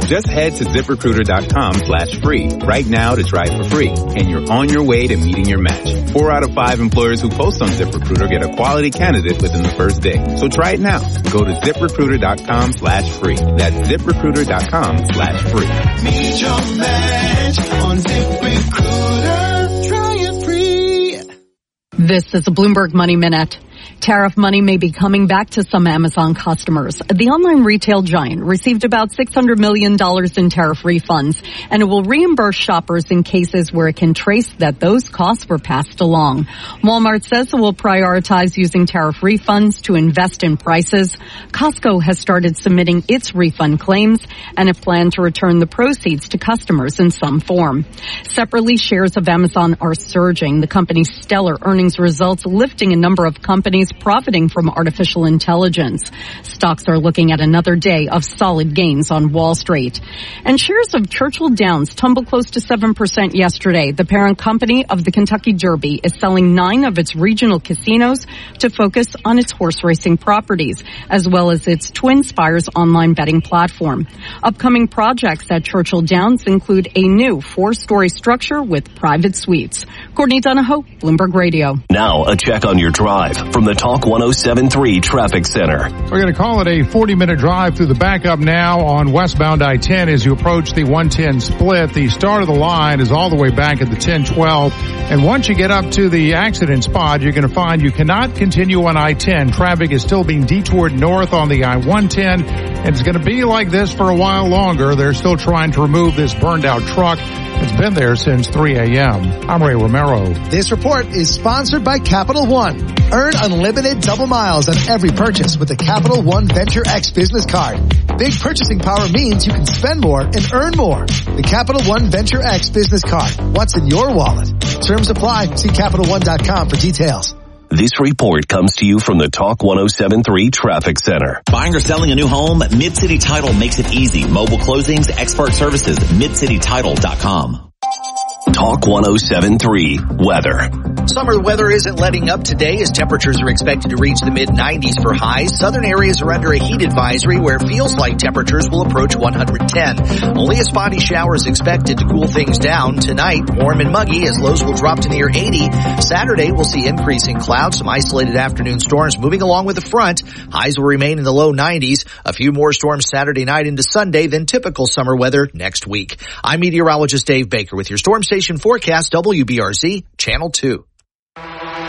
Just head to ZipRecruiter.com/free right now to try for free, and you're on your way to meeting your match. 4 out of 5 employers who post on ZipRecruiter get a quality candidate within the first day. So try it now. Go to ZipRecruiter.com/free. That's ZipRecruiter.com/free. Meet your match on ZipRecruiter. Try it free. This is a Bloomberg Money Minute. Tariff money may be coming back to some Amazon customers. The online retail giant received about $600 million in tariff refunds, and it will reimburse shoppers in cases where it can trace that those costs were passed along. Walmart says it will prioritize using tariff refunds to invest in prices. Costco has started submitting its refund claims, and it plans to return the proceeds to customers in some form. Separately, shares of Amazon are surging. The company's stellar earnings results lifting a number of companies profiting from artificial intelligence. Stocks are looking at another day of solid gains on Wall Street. And shares of Churchill Downs tumbled close to 7% yesterday. The parent company of the Kentucky Derby is selling 9 of its regional casinos to focus on its horse racing properties, as well as its Twin Spires online betting platform. Upcoming projects at Churchill Downs include a new 4-story structure with private suites. Courtney Donahoe, Bloomberg Radio. Now a check on your drive from the Talk 107.3 Traffic Center. We're going to call it a 40-minute drive through the backup now on westbound I-10 as you approach the 110 split. The start of the line is all the way back at the 1012. And once you get up to the accident spot, you're going to find you cannot continue on I-10. Traffic is still being detoured north on the I-110. And it's going to be like this for a while longer. They're still trying to remove this burned out truck. It's been there since 3 a.m. I'm Ray Romero. This report is sponsored by Capital One. Earn unlimited double miles on every purchase with the Capital One Venture X business card. Big purchasing power means you can spend more and earn more. The Capital One Venture X business card. What's in your wallet? Terms apply. See CapitalOne.com for details. This report comes to you from the Talk 107.3 Traffic Center. Buying or selling a new home? Mid-City Title makes it easy. Mobile closings, expert services, MidCityTitle.com. Talk 107.3 Weather. Summer weather isn't letting up today as temperatures are expected to reach the mid-90s for highs. Southern areas are under a heat advisory where it feels like temperatures will approach 110. Only a spotty shower is expected to cool things down. Tonight, warm and muggy as lows will drop to near 80. Saturday, we'll see increasing clouds, some isolated afternoon storms moving along with the front. Highs will remain in the low 90s. A few more storms Saturday night into Sunday than typical summer weather next week. I'm meteorologist Dave Baker with your storm station forecast, WBRZ Channel 2.